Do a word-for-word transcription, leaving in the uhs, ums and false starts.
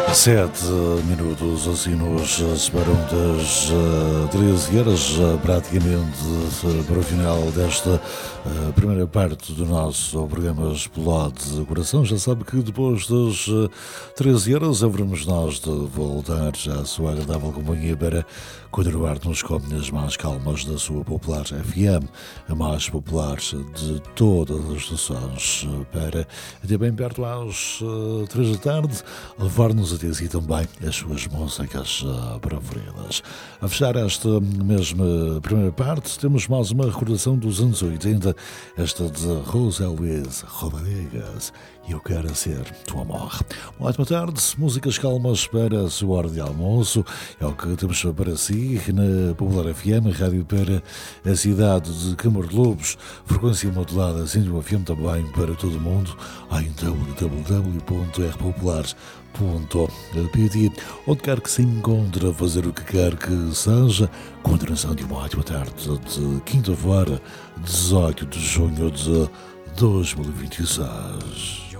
Sete minutos, assim nos separam das uh, treze horas, uh, praticamente uh, para o final desta uh, primeira parte do nosso programa Explode Coração. Já sabe que depois das uh, treze horas haveremos nós de voltar à sua agradável companhia para continuar nos caminhos mais calmas da sua popular F M, a mais popular de todas as estações, para até bem perto às uh, três da tarde, levar-nos até si também as suas músicas uh, preferidas. A fechar esta mesma primeira parte, temos mais uma recordação dos anos oitenta, esta de José Luís Rodrigues, e Eu Quero Ser Tu Amor. Uma ótima tarde, músicas calmas para a sua hora de almoço, é o que temos para si na Popular F M, rádio para a cidade de Câmara de Lobos, frequência modulada, assim o F M também para todo o mundo, em w w w ponto r populares ponto p t, onde quer que se encontre a fazer o que quer que seja. Continuação de uma ótima tarde de quinta-feira, dezoito de junho de dois mil e vinte e seis.